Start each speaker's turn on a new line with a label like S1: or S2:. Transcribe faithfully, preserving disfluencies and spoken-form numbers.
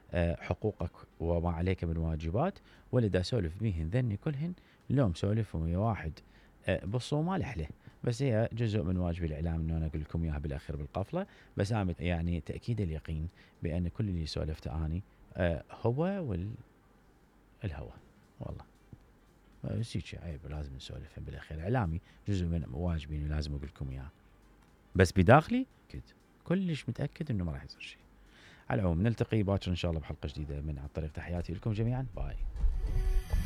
S1: آه حقوقك وما عليك من واجبات، ولد اسولف بيهن ذني كلهن لو مسولف ويا واحد آه بالصومال احلى. بس هي جزء من واجب الاعلام انه انا اقول لكم اياها بالاخير بالقفله. بس أنا يعني تاكيد اليقين بان كل اللي سولفته اني آه هو والهوى. والله بس هيك عيب لازم نسولف بالاخير، اعلامي جزء من واجبي لازم اقول لكم اياه. بس بداخلي كد كلش متاكد انه ما راح يصير شيء. على العموم نلتقي باكر ان شاء الله بحلقه جديده من عن طريق تحياتي لكم جميعا. باي.